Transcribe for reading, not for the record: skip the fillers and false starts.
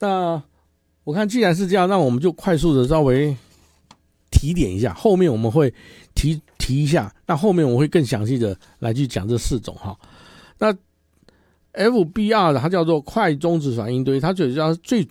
那我看既然是这样，那我们就快速的稍微提点一下，后面我们会提一下，那后面我会更详细的来去讲这4种哈。那 FBR 它叫做快中子反应堆，它最